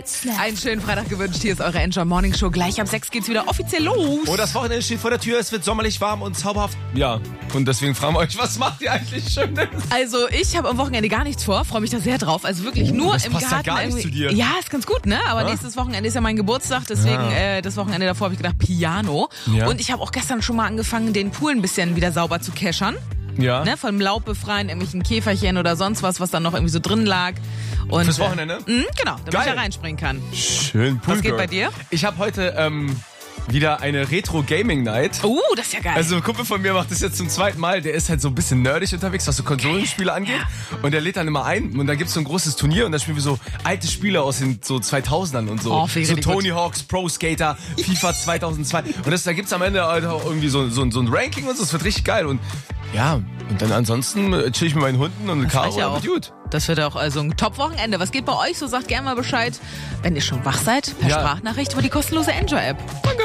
Einen schönen Freitag gewünscht. Hier ist eure Enjoy Morning Show. Gleich ab 6 geht's wieder offiziell los. Oh, das Wochenende steht vor der Tür. Es wird sommerlich warm und zauberhaft. Ja, und deswegen fragen wir euch, was macht ihr eigentlich Schönes? Also ich habe am Wochenende gar nichts vor. Freue mich da sehr drauf. Also wirklich nur das im passt Garten. Ja gar nicht zu dir. Ja, ist ganz gut, ne? Aber nächstes Wochenende ist ja mein Geburtstag. Deswegen das Wochenende davor habe ich gedacht, Piano. Ja. Und ich habe auch gestern schon mal angefangen, den Pool ein bisschen wieder sauber zu keschern. Ja. Ne, vom Laub befreien, irgendwelchen Käferchen oder sonst was dann noch irgendwie so drin lag. Und, fürs Wochenende? Genau, damit ich da reinspringen kann. Schön, Pool. Was geht bei dir? Ich habe heute wieder eine Retro-Gaming-Night. Das ist ja geil. Also ein Kumpel von mir macht das jetzt zum zweiten Mal. Der ist halt so ein bisschen nerdig unterwegs, was so Konsolenspiele angeht. Ja. Und der lädt dann immer ein und dann gibt's so ein großes Turnier und da spielen wir so alte Spiele aus den so 2000ern und so. So Tony Hawk's Pro Skater, FIFA 2002. Und da gibt's am Ende halt auch irgendwie so ein Ranking und so. Das wird richtig geil. Und ja, und dann ansonsten chill ich mit meinen Hunden und Caro und gut. Das wird auch also ein Top-Wochenende. Was geht bei euch so? Sagt gerne mal Bescheid, wenn ihr schon wach seid, per Sprachnachricht über die kostenlose Enjoy-App. Danke.